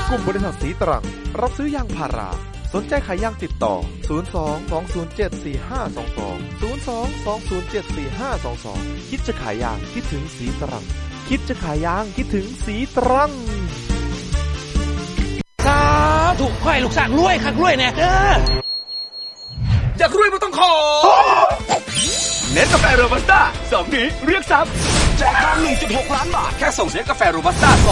กลุ่มบริษัทสีตรังรับซื้อยางพาราสนใจขายยางติดต่อ02-207-4522 02-207-4522 คิดจะขายยางคิดถึงสีตรังคิดจะขายยางคิดถึงสีตรังสาธุขอให้ลูกสาวรวยคักรวยแน่เด้ออยากรวยไม่ต้องขอเน็ตกาแฟโรบัสต้า2นี้เรียกทรัพย์แจกทาง 1.6 ล้านบาทแค่ส่งเน็ตกาแฟโรบัสต้า